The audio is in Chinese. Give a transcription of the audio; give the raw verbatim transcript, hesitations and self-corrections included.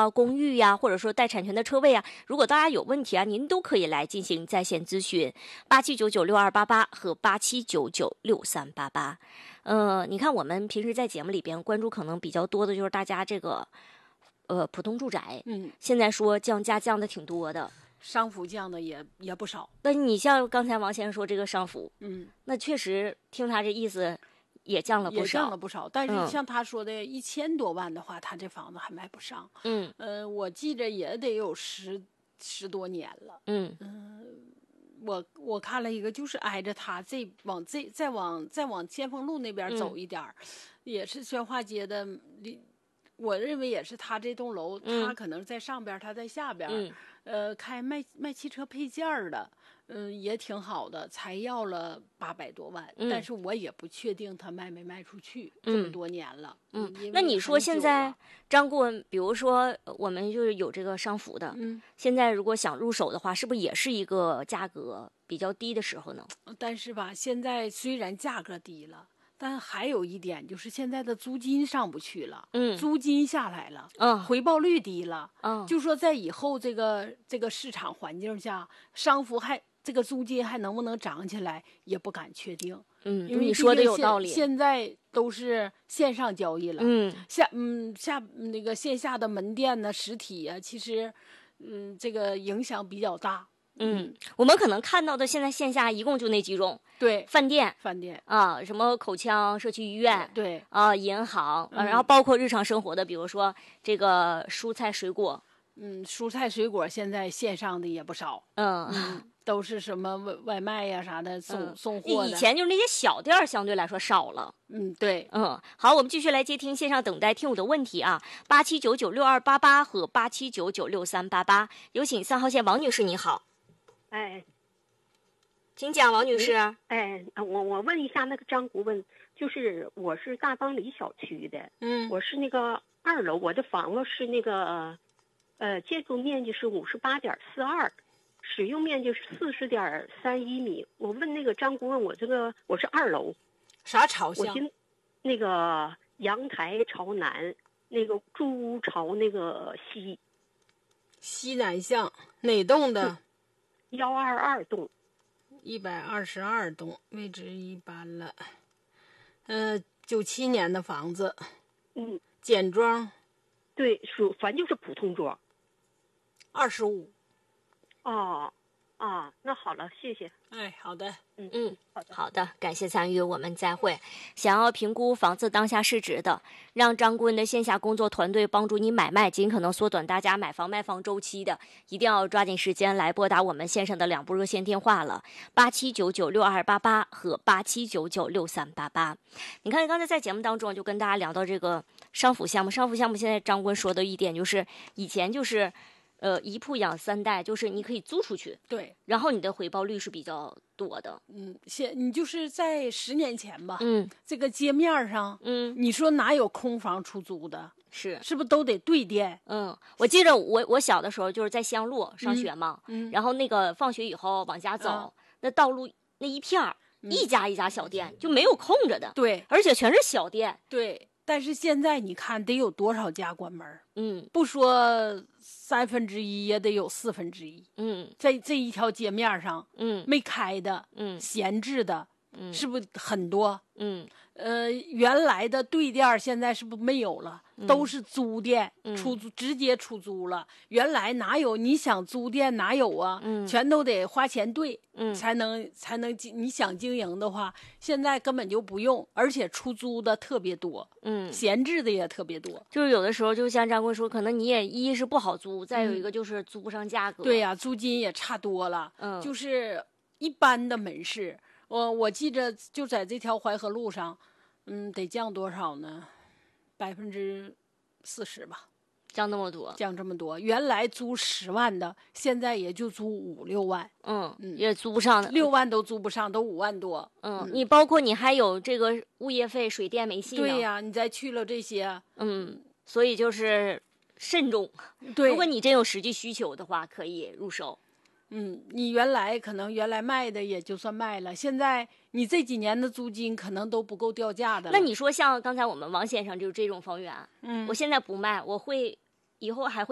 啊、公寓呀、啊，或者说带产权的车位啊，如果大家有问题啊，您都可以来进行在线咨询，八七九九六二八八和八七九九六三八八。呃，你看我们平时在节目里边关注可能比较多的就是大家这个呃普通住宅， 嗯， 现在说降价降的挺多的。 商服降的也也不少。 那你像刚才王先生说这个商服， 嗯， 那确实听他这意思也降了不少， 也降了不少。但是嗯像他说的，一千多万的话，他这房子还卖不上。 嗯， 呃，我记着也得有十十多年了。 嗯嗯、呃，我我看了一个，就是挨着他这往这再往再往先锋路那边走一点儿，嗯、也是宣化街的。我认为也是他这栋楼， 嗯、 他可能在上边，他在下边。 嗯呃，开卖卖汽车配件的，嗯、呃，也挺好的，才要了八百多万、嗯，但是我也不确定他卖没卖出去，嗯、这么多年了。 嗯，那你说现在张顾问，比如说我们就是有这个商服的， 嗯， 现在如果想入手的话，是不是也是一个价格比较低的时候呢？ 但是吧，现在虽然价格低了。但还有一点就是现在的租金上不去了， 嗯， 租金下来了， 嗯， 回报率低了， 嗯， 就说在以后这个这个市场环境下，商服还这个租金还能不能涨起来，也不敢确定。 嗯， 因为你说的有道理。 现在都是线上交易了， 嗯， 下嗯下那个线下的门店呢，实体啊，其实嗯这个影响比较大。 嗯，我们可能看到的现在线下一共就那几种， 对， 饭店、 饭店啊，什么口腔社区医院， 对啊，银行、 嗯啊，然后包括日常生活的，比如说这个蔬菜水果， 嗯，蔬菜水果现在线上的也不少， 嗯， 嗯都是什么外外卖呀、啥的送、嗯、送货的。 以前就是那些小店相对来说少了， 嗯，对， 嗯，好，我们继续来接听线上等待听友的问题啊，八七九九六二八八和八七九九六三八八，有请三号线王女士，你好。 哎， 请讲，王女士。 哎，我我问一下那个张顾问，就是我是大邦里小区的， 嗯， 我是那个二楼，我的房子是那个，呃，建筑面积是五十八点四二，使用面积是四十点三一米。我问那个张顾问，我这个我是二楼， 啥朝向？ 我寻那个阳台朝南，那个住屋朝那个西， 西南向，哪栋的？ 幺二二栋， 一百二十二栋，位置一般了。呃，九七年的房子， 嗯， 简装， 对，属反正就是普通装， 二十五。 哦，啊，那好了，谢谢。 哎，好的， 嗯嗯，好的，好的，感谢参与，我们再会。想要评估房子当下市值的，让张顾问的线下工作团队帮助你买卖，尽可能缩短大家买房卖房周期的，一定要抓紧时间来拨打我们线上的两部热线电话了，八七九九六二八八和八七九九六三八八。你看，刚才在节目当中就跟大家聊到这个商服项目，商服项目现在张顾问说的一点就是，以前就是。呃，一铺养三代，就是你可以租出去， 对， 然后你的回报率是比较多的。 嗯，现你就是在十年前吧， 嗯， 这个街面上， 嗯， 你说哪有空房出租的？ 是， 是不是都得对店？ 嗯，我记得我我小的时候就是在香路上学嘛， 嗯，嗯然后那个放学以后往家走，嗯、那道路那一片儿、嗯、一家一家小店就没有空着的， 对， 而且全是小店， 对。但是现在你看得有多少家关门？ 嗯， 不说三分之一也得有四分之一。 嗯， 在这一条街面上， 嗯， 没开的， 嗯， 闲置的， 嗯， 是不是很多？ 嗯， 呃，原来的对店现在是不是没有了？ 嗯、 都是租店， 嗯、 出租直接出租了。原来哪有你想租店哪有啊？ 嗯， 全都得花钱对， 嗯， 才能才能你想经营的话，现在根本就不用，而且出租的特别多， 嗯， 闲置的也特别多。 就是有的时候，就像张贵说，可能你也一是不好租，再有一个就是租不上价格。 嗯、对呀、啊，租金也差多了。 嗯， 就是一般的门市，我我记着就在这条淮河路上，嗯，得降多少呢？百分之四十吧， 降那么多， 降这么多。原来租十万的，现在也就租五六万， 嗯嗯，也租不上的， 六万都租不上，都五万多。 嗯，嗯你包括你还有这个物业费、水电煤气呢。 对呀、啊，你再去了这些， 嗯，所以就是慎重。 对， 如果你真有实际需求的话，可以入手。 嗯，你原来可能原来卖的也就算卖了，现在你这几年的租金可能都不够掉价的了。 那你说像刚才我们王先生就是这种房源， 嗯， 我现在不卖，我会以后还会。